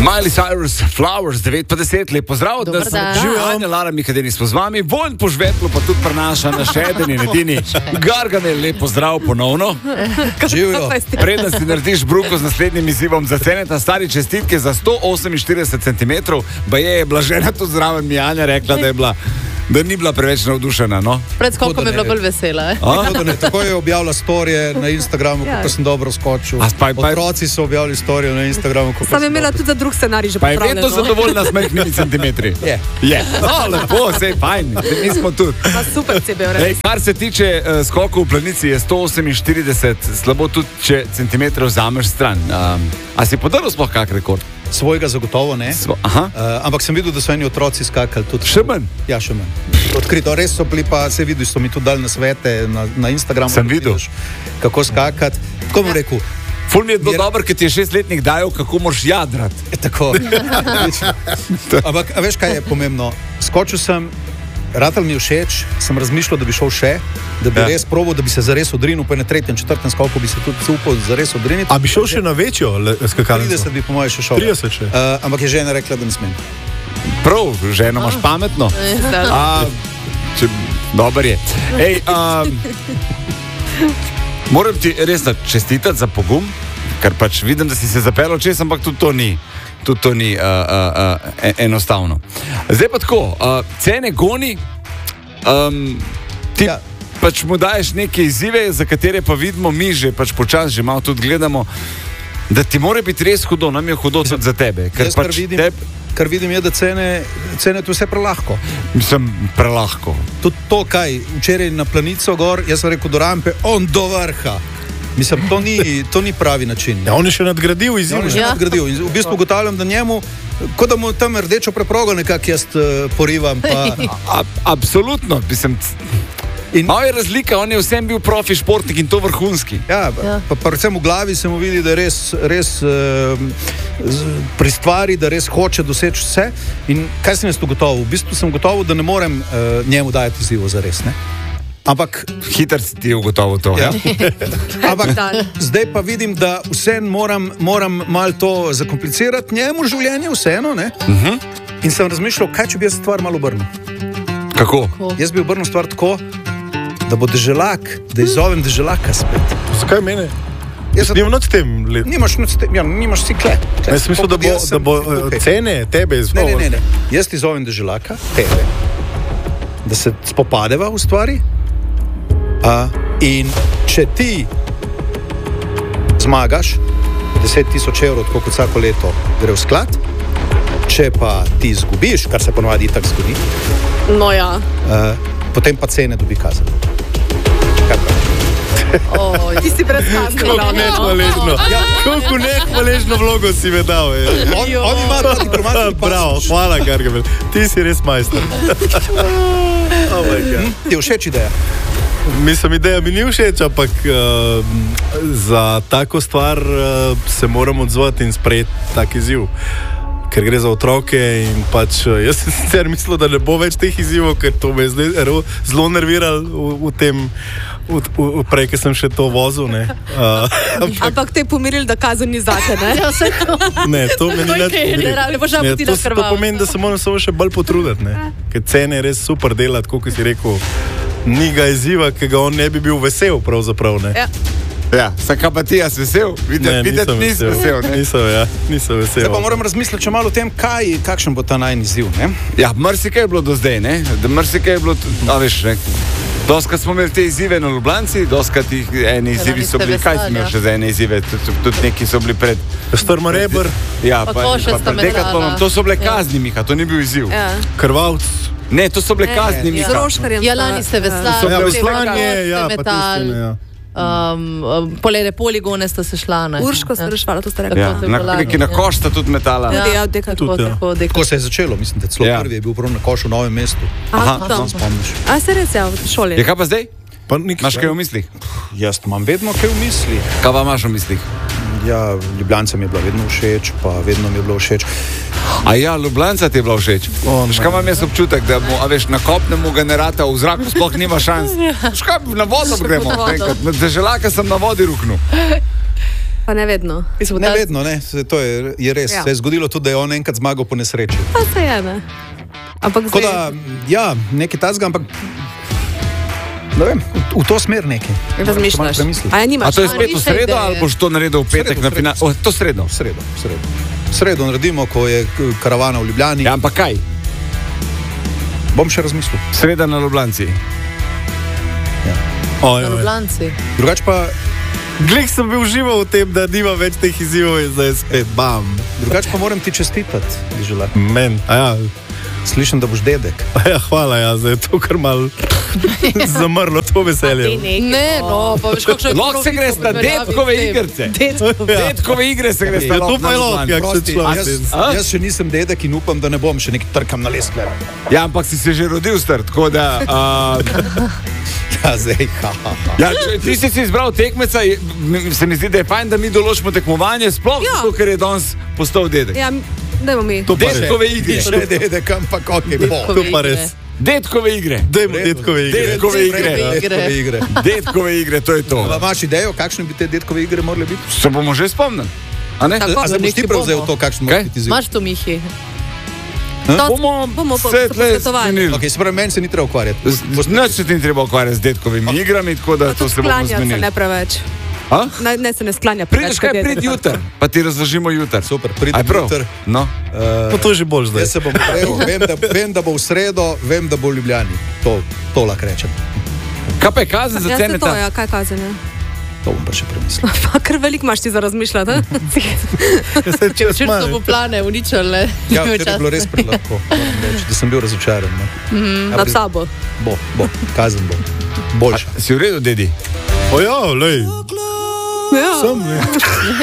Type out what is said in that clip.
Miley Cyrus, Flowers, 9:10, lep pozdrav, Dobar da dan. sem Anja, Lara Mikadeni smo z vami, Vojn po žvetlu pa tudi prenaša naš eden in edini Gargamel, lep pozdrav ponovno. Živijo. Preden si narediš bruko z naslednjim izzivom za ceneta, stari čestitke za 148 cm, ba je Blažena tu zraven mi Anja rekla, da ni bila preveč navdušena, no? Pred skokom je bila bolj vesela. Tako je objavila storije na Instagramu, kako sem dobro skočil. Otroci so objavili storije na Instagramu, kako Sam je imela tudi za drug scenarij že pa je pripravljen. vedno zadovoljna s majhnimi centimetri. Je. No, lepo, sej fajn, mi smo tudi. Pa super si bil, res. Kar se tiče skokov v planici, je 148, slabo tudi, če centimetrov vzameš stran. A si podaril sploh kak rekord? Svojega zagotovo ne. Ampak sem videl, da so eni otroci skakali tudi. Še manj? Ja, še manj. Odkrito, res so bili pa, se vidiš, so mi tudi dali na svete na Instagramu. Sem videl. Kako skakati. Tako bom rekel. Ful mi je bilo dobro, ker ti je 6-letnik dajal, kako moraš jadrati. Tako. Ampak, a veš, kaj je pomembno? Skočil sem, ratal mi je všeč, sem razmišljal, da bi šel še, da bi res probal, da bi se zares odrinil, pa na tretjem, četrtem skoku bi se tudi upal zares odriniti. A bi šel še na večjo skakalnico? 30 bi po moje še šel. 30 še. Ampak je žena rekla, da ne smem. Prav, ženo imaš pametno. Dobar je. Ej, moram ti res čestitati za pogum, ker pač vidim, da si se zapeljal čez, ampak tudi to ni enostavno. Zdaj pa tako, cene goni, ti pač mu daješ neke izzive, za katere pa vidimo mi že pač počas, že malo tudi gledamo, da ti mora biti res hudo, nam je hudo tudi za tebe. Kar vidim je, da cene tu vse prelahko. Mislim, prelahko. Tudi to, kaj včeraj na planico gor, jaz sem rekel do rampe, on do vrha. Mislim, to ni pravi način. Ja, on je še nadgradil izziv. On je še nadgradil. In v bistvu ugotavljam, da njemu, kot da mu tam rdečo preprogo nekako jaz porivam. Absolutno, mislim. Malo je razlika, on je vsem bil profi športnik in to vrhunski. Ja. Pa predvsem v glavi se mu vidi, da res pri stvari, da res hoče doseči vse. In kaj sem jaz ugotovil? V bistvu sem ugotovil, da ne morem njemu dajati izzivo za res, ne? Ampak hiter si ti ugotovil to. Ja? Ampak zdaj pa vidim, da vseeno moram malo to zakomplicirati njemu življenje, vseeno, ne? In sem razmišljal, kaj če bi jaz stvar malo obrnil. Kako? Jaz bi obrnil stvar tako, da bo deželak, da izzovem deželaka spet. Zakaj mene? Nimam noč tem let. Nimaš si kle. Jaz mislim, da bo cene tebe izvolil. Ne. Jaz ti zovem deželaka, tebe, da se spopadeva v stvari. In če ti zmagaš 10,000 evrov, tako kot vsako leto gre v sklad, če pa ti izgubiš, kar se ponovadi itak zgodi, no ja. Potem pa cene dobi kazen. Ti si predstavljal. Koliko nehvaležno vlogo si me dal. On ima ta diplomatski pas. Bravo, hvala Gargamel. Ti si res majster. Ti je všeč ideja? Mislim, ideja mi ni všeč, ampak za tako stvar se moram odzvati in sprejeti tak izziv. Ker gre za otroke in pač jaz sem sicer mislil, da ne bo več teh izzivov, ker to me je zelo nerviral v tem, prej, ker sem še to vozil, ne. Ampak te je pomiril, da kazen ni zate, ne? Ne, to me ni več pomiril. To pomeni, da se moram samo še bolj potruditi, ne. Ker cene je res super delati, kot si rekel, ni ga izziva, ki ga on ne bi bil vesel pravzaprav, ne. Ja, sem pa ti jaz vesel? Videti nisi vesel, ne? Nisem vesel. Zdaj pa moram razmisliti še malo o tem, kakšen bo ta najni izziv, ne? Ja, marsikaj je bilo do zdaj, ne? Marsikaj je bilo, veš, ne? Doskrat smo imeli te izzive na Ljubljanci, doskrat eni izzivi so bili, kaj si imel še za ene izzive, tudi neki so bili pred... Strmareber. Ja, pa pred Dekatlonom, to so bile kazni, Miha, to ni bil izziv. Krvavc. Ne, to so bile kazni, Miha. Z roškarjem. Ja, lani ste veslali, polere poligone sta se šla, ne? Urško ste rešvala, to ste rekli. Neki na koš sta tudi metala. Tako se je začelo, mislim, da celo prvi je bil prav na košu v Novem mestu. Tam spomniš. A se res je v šoli? Je kaj pa zdaj? Imaš kaj v mislih? Jaz imam vedno kaj v mislih. Kaj pa imaš v mislih? Ja, Ljubljanca mi je bila vedno všeč, pa vedno mi je bilo všeč. A ja, Ljubljanca ti je bila všeč? Škaj imam jaz občutek, da mu, veš, na kopnemu generata v zraku sploh nima šans. Škaj, na vodo gremo. Deželaka sem na vodi ruknil. Pa pa ne vedno. Ne vedno, ne. To je res. Ja. Se je zgodilo tudi, da je on enkrat zmagal po nesreči. Pa se je, ne. Ampak Tako da, ja, nekaj tazga, ampak ne vem, v to smer nekaj. razmišljaš. Premisliti. A ja nimaš? A to je spet v niša sredo ideje. ali boš to naredil v petek na finale? To sredo. V sredo naredimo, ko je karavana v Ljubljani. Ja, ampak kaj? Bom še razmislil. Sreda na Ljubljanci. Na Ljubljanci. Drugače pa, Glej, sem bil užival v tem, da nima več teh izzivov in zdaj spet bam. moram ti čestitati, Dežela. Men, Slišim, da boš dedek. hvala, zdaj je to kar mal zamrlo, to veselje. Ne, no, pa veš, kakšno je Lahko se greš na detkove igrice. Detkove igre se greš na Ja, to pa je lahko, jak se Prosti, človek. jaz še nisem dedek in upam, da ne bom še nekaj trkam na leskve. Ja, ampak si se že rodil star, tako da... Ja, zdaj, Ja, ti si izbral tekmeca, se mi zdi, da je fajn, da mi določimo tekmovanje, sploh Ja. zato, ker je danes postal dedek. Ja, dajmo mi. To pa res. Detkove igre. Še dedek, ampak ok, bo. To pa res. Detkove igre. Dajmo detkove igre. Detkove igre. Detkove igre. Detkove igre, to je to. Pa imaš idejo, kakšne bi te detkove igre morale biti? Se bomo že spomnili. A ne? Tako. A se boš ti nekaj prevzel bomo. to, kakšen Kaj? mora biti izziv? Imaš to, Mihi? Bomo se tle zmenili. Ok, se pravi, meni se ni treba ukvarjati. Nič se ti ni treba ukvarjati z detkovimi igrami, tako da to se bomo Sklanja se zmenili. ne preveč. A? Ne se ne sklanja Prideš preveč. kaj, kot dedek. prid jutr, pa ti razložimo jutr. Super, pridem Aj prav? jutr. No. Pa to je že bolj zdaj. Jaz se bom prijel, vem, da bo v sredo, vem, da bo v Ljubljani. To lahko rečem. Kaj pa je kazen za Ja, cene? se to, ja, kaj kazen je? To bom pa še premislil. Pa kar veliko imaš ti za razmišljati, ne? Če so mu plane uničile. Ja, to je bilo res prelahko, moram reči, da sem bil razočaran. Ne? Nad sabo. Bo, kazen bo. Boljša. Si v redu, dedi? Ojo, lej. Ja. Sem, ne.